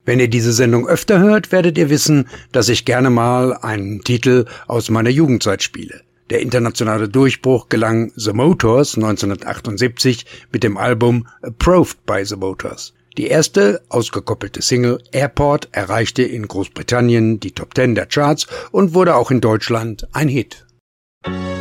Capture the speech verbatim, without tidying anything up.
Wenn ihr diese Sendung öfter hört, werdet ihr wissen, dass ich gerne mal einen Titel aus meiner Jugendzeit spiele. Der internationale Durchbruch gelang The Motors neunzehnhundertachtundsiebzig mit dem Album Approved by the Motors. Die erste ausgekoppelte Single Airport erreichte in Großbritannien die Top Ten der Charts und wurde auch in Deutschland ein Hit.